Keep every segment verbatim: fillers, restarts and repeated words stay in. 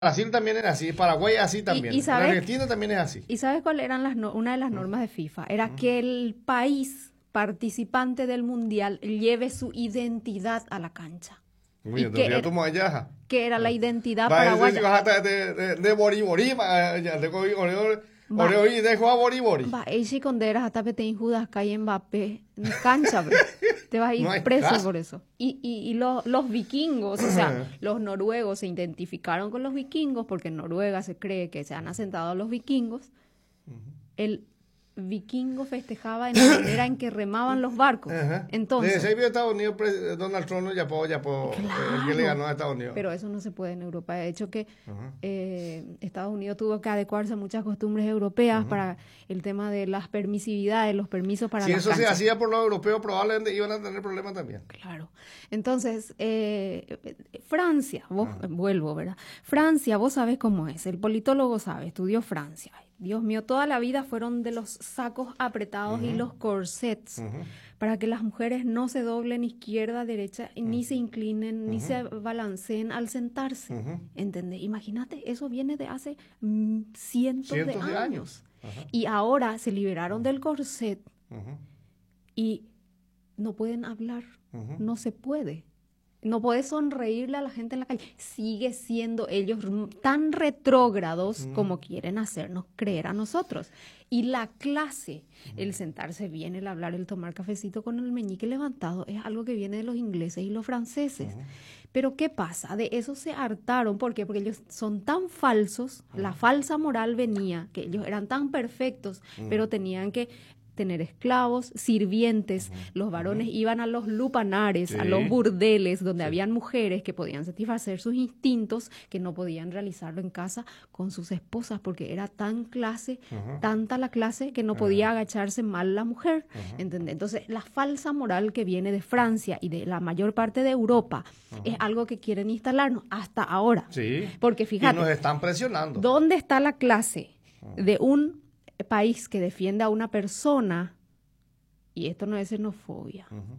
Brasil también es así, Paraguay es así también, Y, y sabes, Argentina también es así. ¿Y sabes cuál eran las no, una de las normas de FIFA? Era uh-huh. que el país participante del mundial lleve su identidad a la cancha. Muy bien, que, era, que era la identidad paraguaya. De, de, de Bori Bori, Ore y dejo a Bori Bori. Va, ese conderas hasta que te injudas cae Mbappé en cancha, bro. Te vas a ir no preso caso. Por eso. Y, y, y los, los vikingos, o sea, los noruegos se identificaron con los vikingos porque en Noruega se cree que se han asentado los vikingos. El vikingo festejaba en la manera en que remaban los barcos. Uh-huh. Entonces, desde ahí Estados Unidos, Donald Trump ya puedo, ya puedo, claro, el que le ganó a Estados Unidos. Pero eso no se puede en Europa. De hecho que uh-huh. eh, Estados Unidos tuvo que adecuarse a muchas costumbres europeas uh-huh. para el tema de las permisividades, los permisos para si las eso canchas. Se hacía por los europeos, probablemente iban a tener problemas también. Claro. Entonces, eh, Francia, vos, uh-huh. vuelvo, ¿verdad? Francia, vos sabés cómo es. El politólogo sabe, estudió Francia. Dios mío, toda la vida fueron de los sacos apretados uh-huh. y los corsets uh-huh. para que las mujeres no se doblen izquierda, derecha, uh-huh. ni se inclinen, uh-huh. ni se balanceen al sentarse. Uh-huh. ¿Entendés? Imagínate, eso viene de hace mm, cientos, cientos de, de años. años. Uh-huh. Y ahora se liberaron del corset uh-huh. y no pueden hablar, uh-huh. no se puede. No puedes sonreírle a la gente en la calle. Sigue siendo ellos tan retrógrados mm. como quieren hacernos creer a nosotros. Y la clase, mm. el sentarse bien, el hablar, el tomar cafecito con el meñique levantado, es algo que viene de los ingleses y los franceses. Mm. Pero ¿qué pasa? De eso se hartaron. ¿Por qué? Porque ellos son tan falsos, mm. la falsa moral venía, que ellos eran tan perfectos, mm. pero tenían que tener esclavos, sirvientes, uh-huh, los varones uh-huh. iban a los lupanares, sí. a los burdeles, donde sí. habían mujeres que podían satisfacer sus instintos, que no podían realizarlo en casa con sus esposas, porque era tan clase, uh-huh. tanta la clase, que no podía uh-huh. agacharse mal la mujer, uh-huh. ¿entendés? Entonces, la falsa moral que viene de Francia y de la mayor parte de Europa uh-huh. es algo que quieren instalarnos hasta ahora. Sí. Porque fíjate, y nos están presionando. ¿Dónde está la clase uh-huh. de un país que defiende a una persona? Y esto no es xenofobia, uh-huh.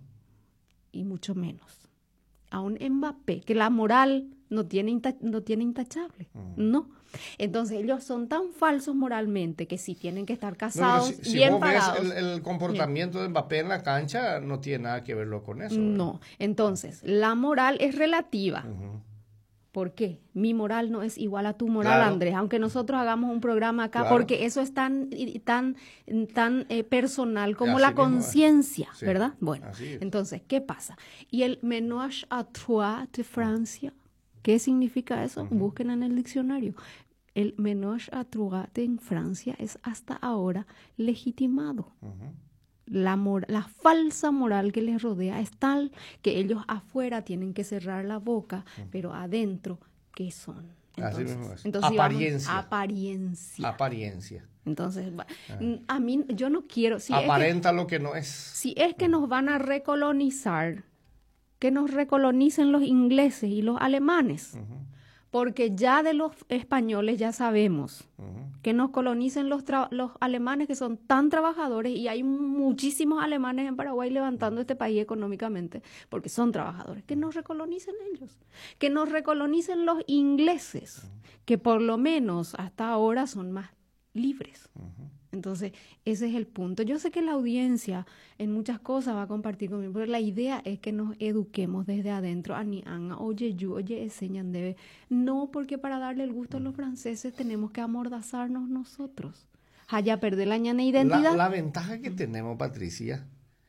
y mucho menos a un Mbappé, que la moral no tiene, inta- no tiene intachable, uh-huh. no. Entonces ellos son tan falsos moralmente que sí tienen que estar casados, no, si, bien si vos parados. Ves el, el comportamiento bien. de Mbappé en la cancha no tiene nada que verlo con eso, ¿verdad? No, entonces la moral es relativa. Uh-huh. ¿Por qué? Mi moral no es igual a tu moral, claro. Andrés, aunque nosotros hagamos un programa acá, claro. porque eso es tan, tan, tan eh, personal como la conciencia, sí. ¿verdad? Bueno, entonces, ¿qué pasa? Y el ménage à trois de Francia, ¿qué significa eso? Uh-huh. Busquen en el diccionario. El ménage à trois en Francia es hasta ahora legitimado. Uh-huh. La, mor- la falsa moral que les rodea es tal que ellos afuera tienen que cerrar la boca, uh-huh. pero adentro, ¿qué son? Entonces, Así mismo es. Entonces, apariencia. Vamos, apariencia. Apariencia. Entonces, uh-huh. a mí, yo no quiero... Si Aparenta es que, lo que no es. Si es que uh-huh. nos van a recolonizar, que nos recolonicen los ingleses y los alemanes. Uh-huh. Porque ya de los españoles ya sabemos uh-huh. que nos colonicen los, tra- los alemanes, que son tan trabajadores, y hay muchísimos alemanes en Paraguay levantando este país económicamente, porque son trabajadores. Que nos recolonicen ellos, que nos recolonicen los ingleses, uh-huh. que por lo menos hasta ahora son más libres. Uh-huh. Entonces, ese es el punto. Yo sé que la audiencia en muchas cosas va a compartir conmigo, pero la idea es que nos eduquemos desde adentro. Anianga, oye, yo, oye, enseñan debe. No, porque para darle el gusto a los franceses tenemos que amordazarnos nosotros. Haya perder la ñana identidad. La, la ventaja que tenemos, Patricia,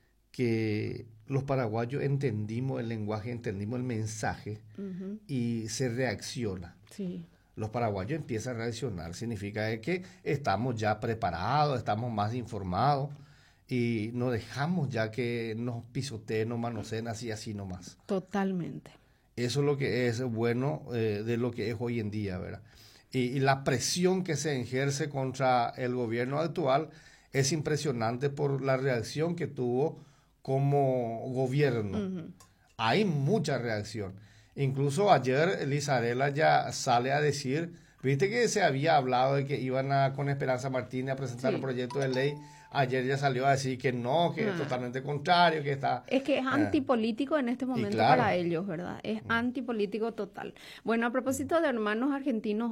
que los paraguayos entendimos el lenguaje, entendimos el mensaje uh-huh. y se reacciona. Sí. Los paraguayos empiezan a reaccionar, significa que estamos ya preparados, estamos más informados y no dejamos ya que nos pisoteen, nos manoseen así, así nomás. Totalmente. Eso es lo que es bueno eh, de lo que es hoy en día, ¿verdad? Y, y la presión que se ejerce contra el gobierno actual es impresionante por la reacción que tuvo como gobierno. Uh-huh. Hay mucha reacción. Incluso ayer Lizarela ya sale a decir, viste que se había hablado de que iban a, con Esperanza Martínez a presentar sí. el proyecto de ley ayer ya salió a decir que no, que Ah. es totalmente contrario, que está... Es que es eh, antipolítico en este momento claro. para ellos, ¿verdad? Es antipolítico total. Bueno, a propósito de hermanos argentinos,